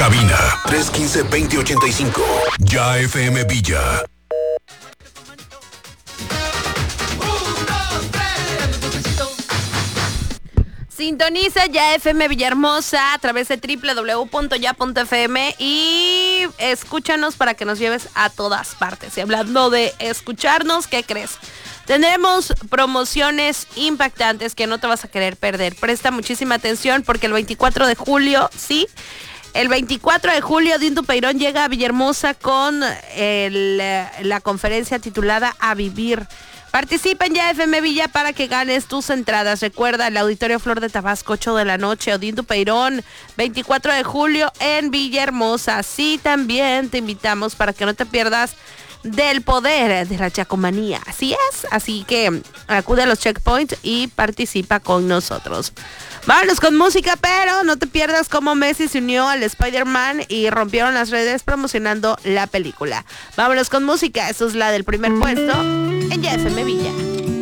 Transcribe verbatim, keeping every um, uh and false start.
Cabina tres uno cinco, dos cero ocho cinco. Ya F M Villa. Sintoniza Ya F M Villahermosa a través de doble u doble u doble u punto ya punto f m y escúchanos para que nos lleves a todas partes. Y hablando de escucharnos, ¿qué crees? Tendremos promociones impactantes que no te vas a querer perder. Presta muchísima atención porque el veinticuatro de julio, sí, el veinticuatro de julio, Dinto Peirón llega a Villahermosa con el, la conferencia titulada A Vivir. Participa en Ya F M Villa para que ganes tus entradas. Recuerda, el Auditorio Flor de Tabasco, ocho de la noche, Odín Peirón, veinticuatro de julio en Villahermosa. Sí, también te invitamos para que no te pierdas del poder de la chacomanía. Así es, así que acude a los checkpoints y participa con nosotros. Vámonos con música, pero no te pierdas cómo Messi se unió al Spider-Man y rompieron las redes promocionando la película. Vámonos con música, eso es la del primer puesto en Ya F M Villa.